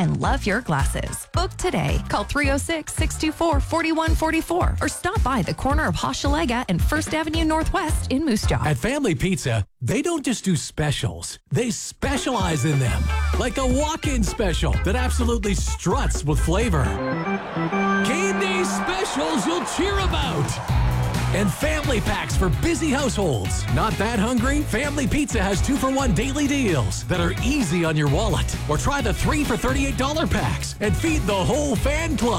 and love your glasses. Book today. Call 306-624-4144 or stop by the corner of Hochelaga and First Avenue Northwest in Moose Jaw. At Family Pizza, they don't just do specials. They specialize in them. Like a walk-in special that absolutely struts with flavor. Game day specials you'll cheer about. And family packs for busy households. Not that hungry? Family Pizza has 2-for-1 daily deals that are easy on your wallet. Or try the 3 for $38 packs and feed the whole fan club.